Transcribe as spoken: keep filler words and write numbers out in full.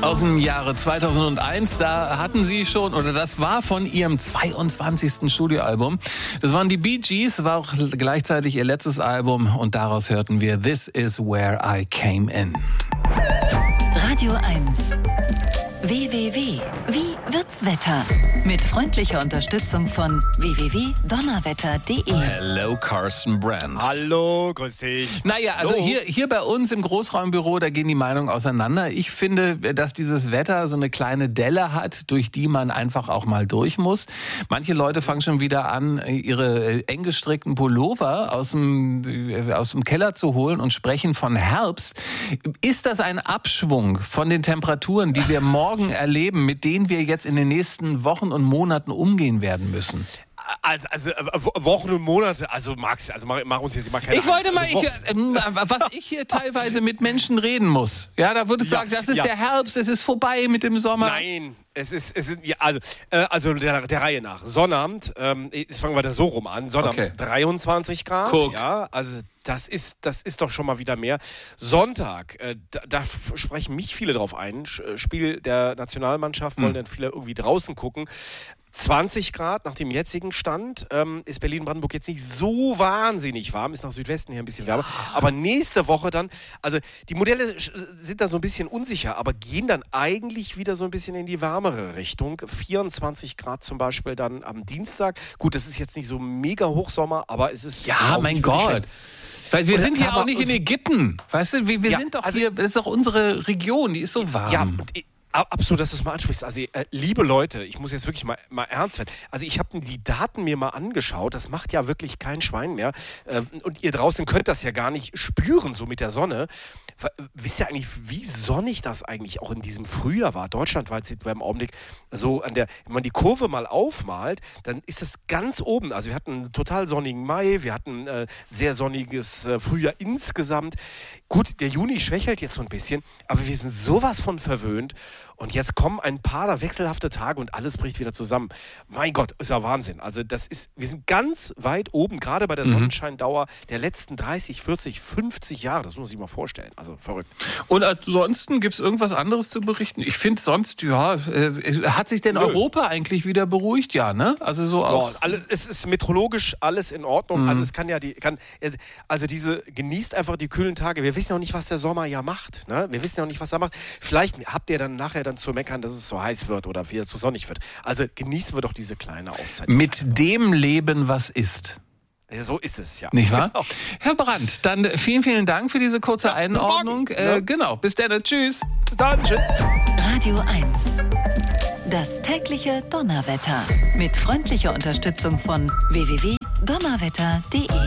Aus dem Jahre zweitausendeins, da hatten sie schon, oder das war von ihrem zweiundzwanzigsten Studioalbum. Das waren die Bee Gees, war auch gleichzeitig ihr letztes Album und daraus hörten wir This Is Where I Came In. Radio eins. W W W. Wie wird's Wetter? Mit freundlicher Unterstützung von w w w punkt donnerwetter punkt de. Hello, Carsten Brandt. Hallo, grüß dich. Naja, also hier, hier bei uns im Großraumbüro, da gehen die Meinungen auseinander. Ich finde, dass dieses Wetter so eine kleine Delle hat, durch die man einfach auch mal durch muss. Manche Leute fangen schon wieder an, ihre eng gestrickten Pullover aus dem, aus dem Keller zu holen und sprechen von Herbst. Ist das ein Abschwung von den Temperaturen, die wir morgen erleben, mit denen wir jetzt in den nächsten Wochen und Monaten umgehen werden müssen? Also, also Wochen und Monate, also Max, also mach, mach uns jetzt mal keine Ich wollte Angst. mal, Also, ich, äh, was ich hier teilweise mit Menschen reden muss. Ja, da würde ich Ja, sagen, das ist ja. der Herbst, es ist vorbei mit dem Sommer. Nein, es ist, es ist ja, also, äh, also der, der Reihe nach. Sonnabend, ähm, jetzt fangen wir da so rum an. Sonnabend Okay. dreiundzwanzig Grad. Guck. Ja, also das ist, das ist doch schon mal wieder mehr. Sonntag, äh, da, da f- sprechen mich viele drauf ein. Sch- Spiel der Nationalmannschaft, wollen dann viele irgendwie draußen gucken. zwanzig Grad nach dem jetzigen Stand, ähm, ist Berlin-Brandenburg jetzt nicht so wahnsinnig warm, ist nach Südwesten hier ein bisschen wärmer. Aber nächste Woche dann, also die Modelle sch- sind da so ein bisschen unsicher, aber gehen dann eigentlich wieder so ein bisschen in die wärmere Richtung. vierundzwanzig Grad zum Beispiel dann am Dienstag. Gut, das ist jetzt nicht so mega Hochsommer, aber es ist Ja, auch mein nicht wirklich Gott. schlecht. Weil wir Und sind ja aber auch nicht in uns- Ägypten. Weißt du, wir, wir Ja, sind doch also- hier, das ist doch unsere Region, die ist so warm. Ja, und ich- ab- absolut, dass du es mal ansprichst. Also, äh, liebe Leute, ich muss jetzt wirklich mal, mal ernst werden. Also, ich habe die Daten mir mal angeschaut. Das macht ja wirklich kein Schwein mehr. Ähm, und ihr draußen könnt das ja gar nicht spüren, so mit der Sonne. W- Wisst ihr eigentlich, wie sonnig das eigentlich auch in diesem Frühjahr war? Deutschlandweit sind wir im Augenblick so an der, wenn man die Kurve mal aufmalt, dann ist das ganz oben. Also, wir hatten einen total sonnigen Mai, wir hatten äh, sehr sonniges äh, Frühjahr insgesamt. Gut, der Juni schwächelt jetzt so ein bisschen, aber wir sind sowas von verwöhnt. Und jetzt kommen ein paar da wechselhafte Tage und alles bricht wieder zusammen. Mein Gott, ist ja Wahnsinn. Also das ist, wir sind ganz weit oben, gerade bei der Sonnenscheindauer der letzten dreißig, vierzig, fünfzig Jahre. Das muss man sich mal vorstellen. Also verrückt. Und ansonsten gibt es irgendwas anderes zu berichten? Ich finde sonst, ja, äh, hat sich denn Nö. Europa eigentlich wieder beruhigt? Ja, ne? Also so auch. Ja, alles, es ist meteorologisch alles in Ordnung. Mhm. Also es kann ja die, kann, also diese, genießt einfach die kühlen Tage. Wir wissen ja auch nicht, was der Sommer ja macht. Ne? Wir wissen ja auch nicht, was er macht. Vielleicht habt ihr dann nachher dann zu meckern, dass es so heiß wird oder wieder zu sonnig wird. Also genießen wir doch diese kleine Auszeit. Mit dem Leben, was ist. Ja, so ist es, ja. Nicht wahr? Genau. Herr Brandt, dann vielen, vielen Dank für diese kurze Ja, bis Einordnung. morgen. Äh, Ja. Genau, bis dann. Tschüss. Bis dann, tschüss. Radio eins. Das tägliche Donnerwetter. Mit freundlicher Unterstützung von w w w punkt donnerwetter punkt de.